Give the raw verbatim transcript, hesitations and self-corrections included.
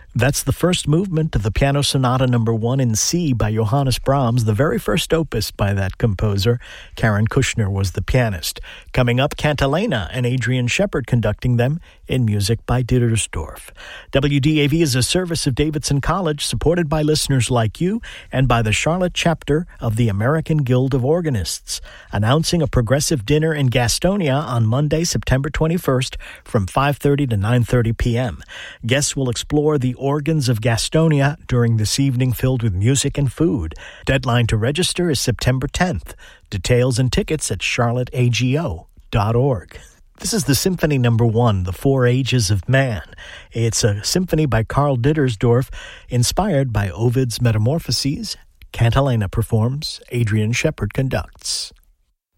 That's the first movement of the Piano Sonata Number One in C by Johannes Brahms, the very first opus by that composer. Karen Kushner was the pianist. Coming up, Cantilena and Adrian Shepard conducting them in music by Dittersdorf. W D A V is a service of Davidson College, supported by listeners like you and by the Charlotte chapter of the American Guild of Organists, announcing a progressive dinner in Gastonia on Monday, September twenty-first from five thirty to nine thirty p.m. Guests will explore the organs of Gastonia during this evening filled with music and food. Deadline to register is September tenth. Details and tickets at charlotte a g o dot org. This is the Symphony Number One, The Four Ages of Man. It's a symphony by Karl Dittersdorf, inspired by Ovid's Metamorphoses. Cantilena performs, Adrian Shepard conducts.